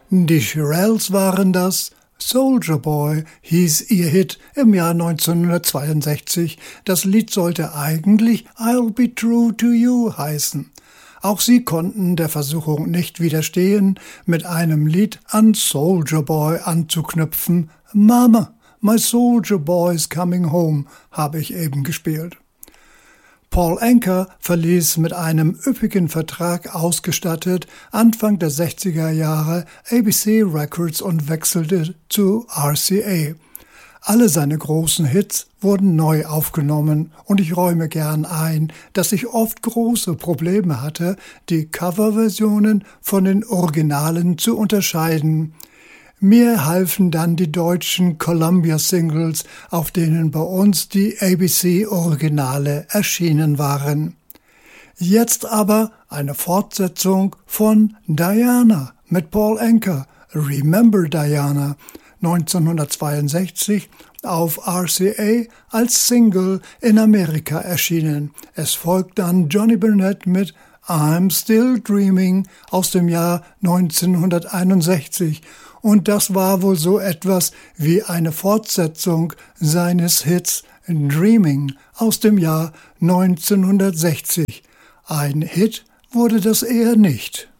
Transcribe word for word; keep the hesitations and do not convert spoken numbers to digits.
Die Shirelles waren das. Soldier Boy hieß ihr Hit im Jahr neunzehnhundertzweiundsechzig. Das Lied sollte eigentlich I'll Be True to You heißen. Auch sie konnten der Versuchung nicht widerstehen, mit einem Lied an Soldier Boy anzuknüpfen. Mama, my Soldier Boy's coming home habe ich eben gespielt. Paul Anka verließ mit einem üppigen Vertrag ausgestattet Anfang der sechziger Jahre A B C Records und wechselte zu R C A. Alle seine großen Hits wurden neu aufgenommen und ich räume gern ein, dass ich oft große Probleme hatte, die Coverversionen von den Originalen zu unterscheiden. Mir halfen dann die deutschen Columbia-Singles, auf denen bei uns die A B C-Originale erschienen waren. Jetzt aber eine Fortsetzung von Diana mit Paul Anka, Remember Diana, neunzehnhundertzweiundsechzig auf R C A als Single in Amerika erschienen. Es folgt dann Johnny Burnett mit I'm Still Dreaming aus dem Jahr neunzehnhunderteinundsechzig. Und das war wohl so etwas wie eine Fortsetzung seines Hits Dreaming aus dem Jahr neunzehnhundertsechzig. Ein Hit wurde das eher nicht.